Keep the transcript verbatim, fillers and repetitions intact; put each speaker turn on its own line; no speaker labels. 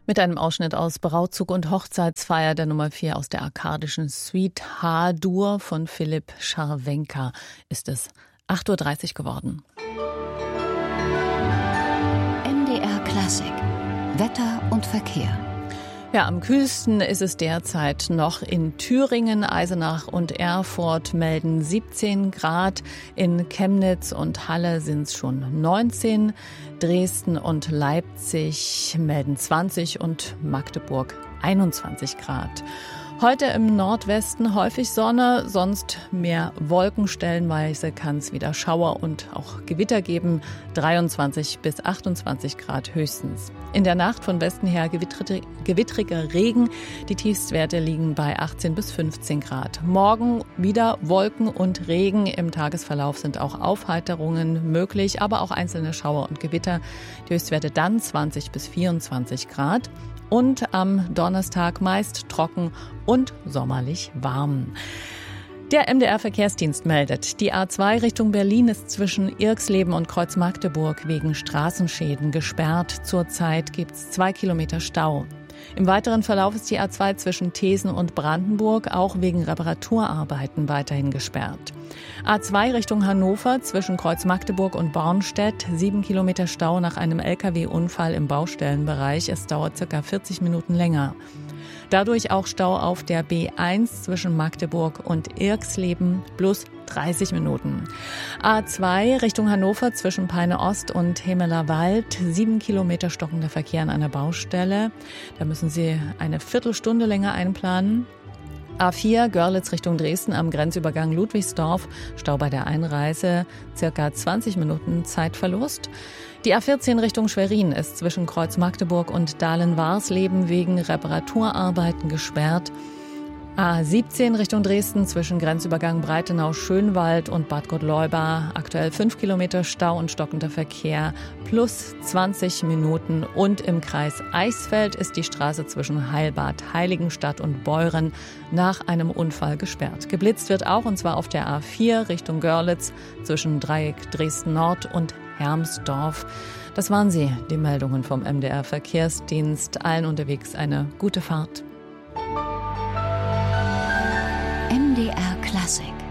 Mit einem Ausschnitt aus Brautzug und Hochzeitsfeier der Nummer vier aus der arkadischen Suite H-Dur von Philipp Scharwenka ist es acht Uhr dreißig geworden.
M D R Klassik. Wetter und Verkehr.
Ja, am kühlsten ist es derzeit noch in Thüringen. Eisenach und Erfurt melden siebzehn Grad. In Chemnitz und Halle sind es schon neunzehn. Dresden und Leipzig melden zwanzig und Magdeburg einundzwanzig Grad. Heute im Nordwesten häufig Sonne, sonst mehr Wolken. Stellenweise kann es wieder Schauer und auch Gewitter geben. dreiundzwanzig bis achtundzwanzig Grad höchstens. In der Nacht von Westen her gewittrige, gewittriger Regen. Die Tiefstwerte liegen bei achtzehn bis fünfzehn Grad. Morgen wieder Wolken und Regen. Im Tagesverlauf sind auch Aufheiterungen möglich, aber auch einzelne Schauer und Gewitter. Die Höchstwerte dann zwanzig bis vierundzwanzig Grad. Und am Donnerstag meist trocken und sommerlich warm. Der M D R-Verkehrsdienst meldet, die A zwei Richtung Berlin ist zwischen Irxleben und Kreuz-Magdeburg wegen Straßenschäden gesperrt. Zurzeit gibt es zwei Kilometer Stau. Im weiteren Verlauf ist die A zwei zwischen Thesen und Brandenburg auch wegen Reparaturarbeiten weiterhin gesperrt. A zwei Richtung Hannover zwischen Kreuz-Magdeburg und Bornstedt, sieben Kilometer Stau nach einem L K W-Unfall im Baustellenbereich. Es dauert circa vierzig Minuten länger. Dadurch auch Stau auf der B eins zwischen Magdeburg und Irxleben plus dreißig Minuten. A zwei Richtung Hannover zwischen Peine Ost und Hemeler Wald, sieben Kilometer stockender Verkehr an einer Baustelle. Da müssen Sie eine Viertelstunde länger einplanen. A vier Görlitz Richtung Dresden am Grenzübergang Ludwigsdorf, Stau bei der Einreise, circa zwanzig Minuten Zeitverlust. Die A vierzehn Richtung Schwerin ist zwischen Kreuz-Magdeburg und Dahlen-Warsleben wegen Reparaturarbeiten gesperrt. A siebzehn Richtung Dresden zwischen Grenzübergang Breitenau-Schönwald und Bad Gottleuba. Aktuell fünf Kilometer Stau und stockender Verkehr plus zwanzig Minuten. Und im Kreis Eichsfeld ist die Straße zwischen Heilbad, Heiligenstadt und Beuren nach einem Unfall gesperrt. Geblitzt wird auch, und zwar auf der A vier Richtung Görlitz zwischen Dreieck Dresden-Nord und Hermsdorf. Das waren sie, die Meldungen vom M D R Verkehrsdienst. Allen unterwegs eine gute Fahrt.
M D R Klassik.